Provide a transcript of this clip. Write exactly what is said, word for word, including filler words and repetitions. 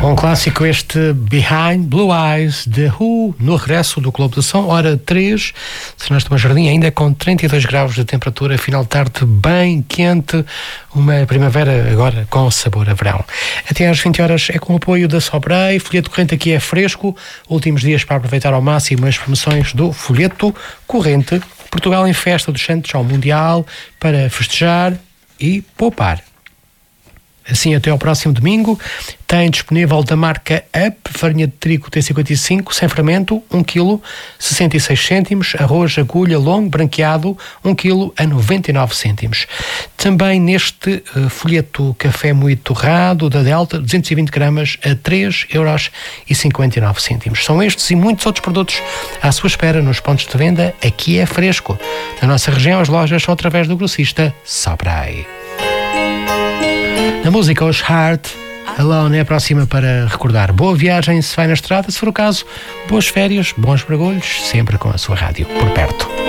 Um clássico este, Behind Blue Eyes, The Who, no regresso do Globo do Som, hora três, Cenas do Jardim, ainda com trinta e dois graus de temperatura, final de tarde bem quente, uma primavera agora com sabor a verão. Até às vinte horas é com o apoio da Sobrei, folheto corrente aqui é fresco, últimos dias para aproveitar ao máximo as promoções do folheto corrente. Portugal em festa dos Santos ao Mundial para festejar e poupar. Assim, até ao próximo domingo, tem disponível da marca Up, farinha de trigo T cinquenta e cinco, sem fermento, um quilo, sessenta e seis cêntimos, arroz agulha longo branqueado, um quilo, a noventa e nove cêntimos. Também neste uh, folheto café moído torrado da Delta, duzentos e vinte gramas, a três euros e cinquenta e nove cêntimos. São estes e muitos outros produtos à sua espera nos pontos de venda. Aqui é fresco. Na nossa região, as lojas são através do grossista Sobrei. Na música, os Heart, Alone é a próxima para recordar. Boa viagem se vai na estrada, se for o caso, boas férias, bons mergulhos, sempre com a sua rádio por perto.